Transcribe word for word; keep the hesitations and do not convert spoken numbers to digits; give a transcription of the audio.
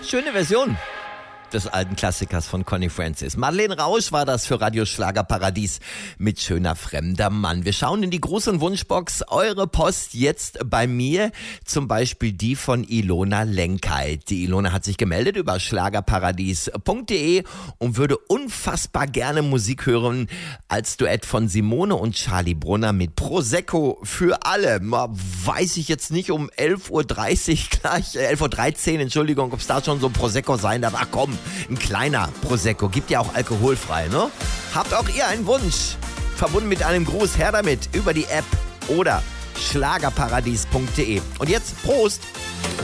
Schöne Version des alten Klassikers von Connie Francis. Madeleine Rausch war das für Radio Schlagerparadies mit Schöner fremder Mann. Wir schauen in die große Wunschbox. Eure Post jetzt bei mir, zum Beispiel die von Ilona Lenkheit. Die Ilona hat sich gemeldet über schlagerparadies punkt de und würde unfassbar gerne Musik hören als Duett von Simone und Charlie Brunner mit Prosecco für alle. Weiß ich jetzt nicht um elf Uhr dreißig gleich, elf Uhr dreizehn, Entschuldigung, ob es da schon so ein Prosecco sein darf. Ach komm, ein kleiner Prosecco, gibt ja auch alkoholfrei, ne? Habt auch ihr einen Wunsch? Verbunden mit einem Gruß, her damit über die App oder schlagerparadies punkt de. Und jetzt Prost!